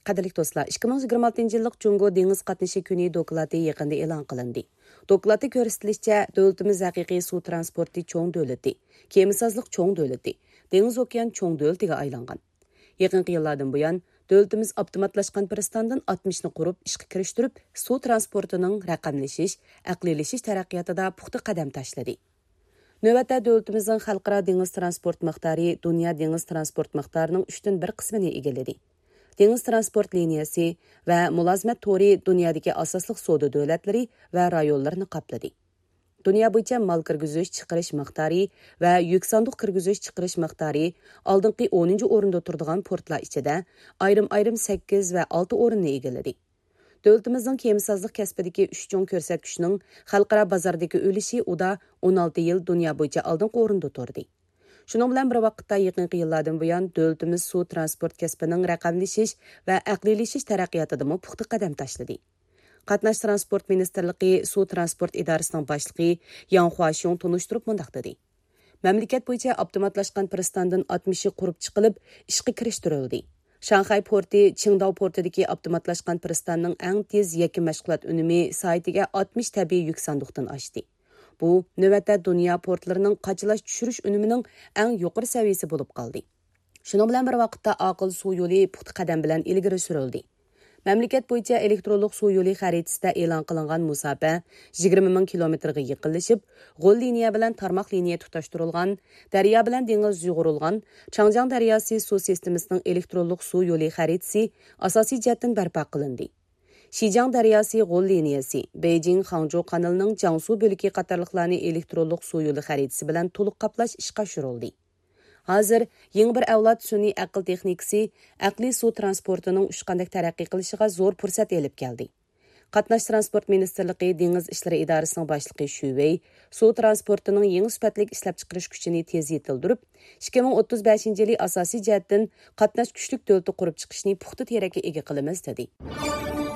Qadrli do'stlar, 2026-yillik Jungo dengiz qatnashi kuni doklati yaqinda e'lon qilindi. Doklatda ko'rsatilishicha, davlatimiz haqiqiy suv transporti cho'ng davlati, kemisazlik cho'ng davlati, dengiz okean cho'ng davlatiga aylangan. Yaqinqi yillardan buyon davlatimiz avtomatlashgan pristandan 60 ni qurib, ishga kirishtirib, suv transportining raqamlashish, aqliylashish taraqqiyotida puxta qadam tashladi. Növətdə dövlətimizin xalqara dengiz transport miqdarı dünya dengiz transport miqdarının 3-dən 1 qismini egalladi. Dengiz transport liniyasi və mülazimət tori dünyadakı asaslıq savdo dövlətləri və rayonlarını qapladı. Dünya bo'yicha mal kirgizish chiqarish miqdori və yük sanduq kirgizish chiqarish miqdori oldingi 10-ci o'rinda turadigan portlar ichida ayrim 8 və 6 o'rinni egalladi. Dövlətimizin kemisazlıq kəsbidəki 3 cho'ng ko'rsatkichning xalqaro bozordagi ulushi uda 16 yil dünya bo'yicha oldingi o'rinda turdi. Şunun bilan bir vaqtda yaqinqi yillardan buyon dövlətimiz suv transport kəsbining raqamlashish və aqliylashish taraqqiyotida puxta qadam tashladi. Qatnash transport ministerligi suv transport idorasining boshlig'i Yang Huaxiong tunishtirib mundaq dedi. Mamlakat bo'yicha avtomatlashgan pristandan 60 qurib chiqilib, ishga kirishtirildi. Shanxay porti, Qingdao portidagi avtomatlashgan pristanning eng tez yakun mashg'ulot unumi soatiga 60 tabiiy yuk sanduqdan oshdi. Bu, növətdə dünya portlarının qaçılaş düşürüş önümünün ən yuqarı səviyyəsi olub qaldı. Şunun bilan bir vaqtda aqıl su yolu puxta qadam bilan ilgiri sürüldü. Məmləkət boyunca elektronluq su yolu xəritəsində elan qılınğan musafə 20 min kilometrga yaqinlashib, G'ol liniya bilan tarmoq liniya tutashtirilgan, daryo bilan dengiz yug'urilgan, Changjiang daryosi suv sistemasining elektronluq su yolu xəritəsi asosiy jihatdan barpo qilindi. Şijiang daryosi G'ol liniyasi, Beijing Hangzhou kanalining Jiangsu bo'lagi qatorliqlarni elektronluq suv yo'li xaritasi bilan to'liq qaplash ishga oshirildi. Hozir yangi bir avlod sun'iy aql texnikasi aqliy suv transportining ushqandek taraqqiy qilishiga zo'r fursat elib keldi. Qatnash transport ministerligi dengiz ishlari idorasining boshlig'i Xu Wei suv transportining yangi sifatli ishlab chiqarish kuchini tez yetildirib, 2035-yili asosiy jihatdan qatnash kuchlik davlat qurib chiqishni puxta terakka ega qilamiz dedi.